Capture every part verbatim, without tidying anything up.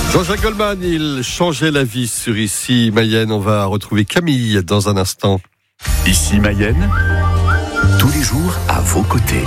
Jean-Jacques Goldman, il changeait la vie sur Ici Mayenne. On va retrouver Camille dans un instant. Ici Mayenne, tous les jours à vos côtés.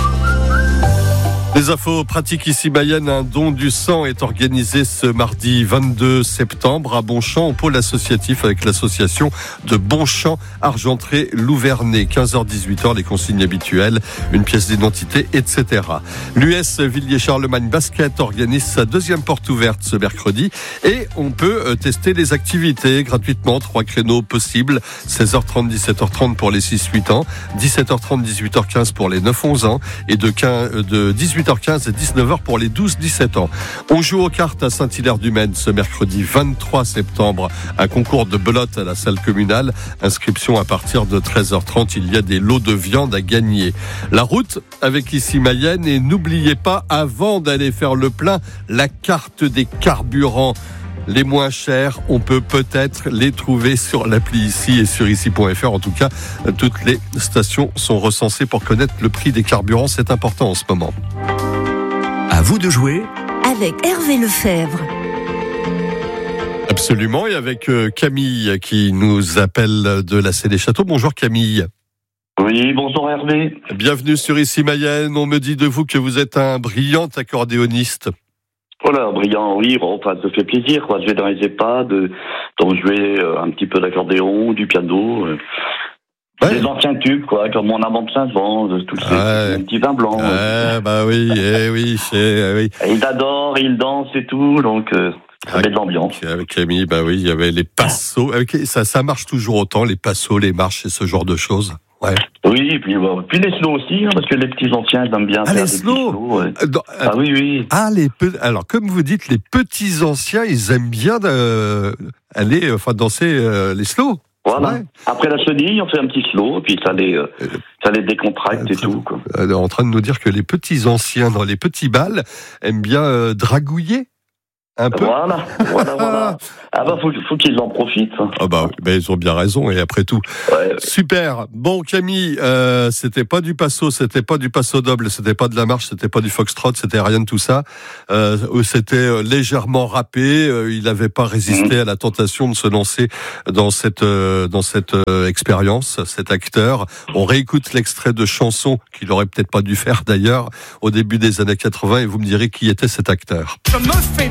Les infos pratiques ici Mayenne, un don du sang est organisé ce mardi vingt-deux septembre à Bonchamp au pôle associatif avec l'association de Bonchamp Argentré Louvernay. quinze heures dix-huit heures, les consignes habituelles, une pièce d'identité, et cetera. L'U S Villiers-Charlemagne Basket organise sa deuxième porte ouverte ce mercredi et on peut tester les activités gratuitement. Trois créneaux possibles, seize heures trente, dix-sept heures trente pour les six huit ans, dix-sept heures trente, dix-huit heures quinze pour les neuf onze ans et de, quinze, de dix-huit heures quinze et dix-neuf heures pour les douze dix-sept ans. On joue aux cartes à Saint-Hilaire-du-Maine ce mercredi vingt-trois septembre. Un concours de belote à la salle communale. Inscription à partir de treize heures trente. Il y a des lots de viande à gagner. La route avec Ici Mayenne et n'oubliez pas, avant d'aller faire le plein, la carte des carburants. Les moins chers, on peut peut-être les trouver sur l'appli Ici et sur ici point f r. En tout cas, toutes les stations sont recensées pour connaître le prix des carburants. C'est important en ce moment. À vous de jouer avec Hervé Lefebvre. Absolument, et avec Camille qui nous appelle de la Cé-des-Châteaux. Bonjour Camille. Oui, bonjour Hervé. Bienvenue sur Ici Mayenne. On me dit de vous que vous êtes un brillant accordéoniste. Voilà, brillant, oui, bon, enfin, ça fait plaisir, quoi. Je vais dans les EHPAD, donc je vais euh, un petit peu d'accordéon, du piano, euh, ouais. Des anciens tubes, quoi, comme Mon amant de Saint-Jean, tout ce ouais. Un petit vin blanc. Ouais, euh. bah oui, eh oui, eh oui. Il adore, il danse et tout, donc euh, ça met de l'ambiance. Avec Camille, bah oui, il y avait les passos. Ça, ça marche toujours autant, les passos, les marches et ce genre de choses. Ouais. Oui, et puis, bah, puis les slows aussi, hein, parce que les petits anciens ils aiment bien ah, faire les des slows. slows. Ouais. Dans, ah oui, oui. Ah, les pe... Alors, comme vous dites, les petits anciens, ils aiment bien euh, aller, enfin, danser euh, les slows. Voilà. Ouais. Après la chenille, on fait un petit slow, et puis ça les, euh, ça les décontracte euh, et tout. Quoi. Euh, en train de nous dire que les petits anciens, dans les petits bals, aiment bien euh, dragouiller. Un peu. Voilà, voilà, voilà. Ah bah, faut, faut qu'ils en profitent. Ah bah, bah, ils ont bien raison, et après tout. Ouais, ouais. Super. Bon, Camille, euh, c'était pas du passo, c'était pas du passo double, c'était pas de la marche, c'était pas du foxtrot, c'était rien de tout ça. Euh, c'était légèrement rappé. Euh, il n'avait pas résisté mmh. à la tentation de se lancer dans cette, euh, dans cette euh, expérience, cet acteur. On réécoute l'extrait de chanson qu'il aurait peut-être pas dû faire d'ailleurs au début des années quatre-vingts, et vous me direz qui était cet acteur. Je me fais